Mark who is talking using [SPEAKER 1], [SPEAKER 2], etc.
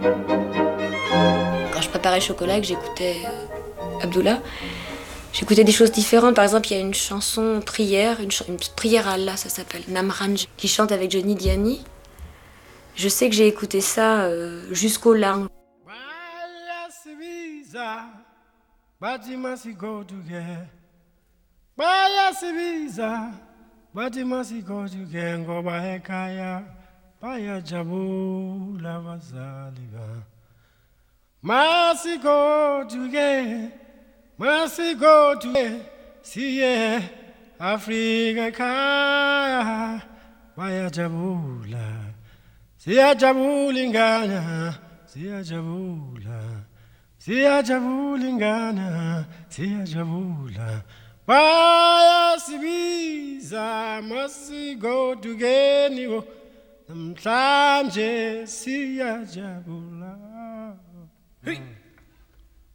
[SPEAKER 1] Quand je préparais le chocolat et que j'écoutais Abdullah, j'écoutais des choses différentes. Par exemple, il y a une chanson prière, une prière à Allah, ça s'appelle Namranj, qui chante avec Johnny Diani. Je sais que j'ai écouté ça jusqu'aux larmes.
[SPEAKER 2] Masiko to siye Afrika kaya baya jabula siya jabulingana siya jabulingana siya jabula baya sibiza masiko tugeni namhlanje siya jabula.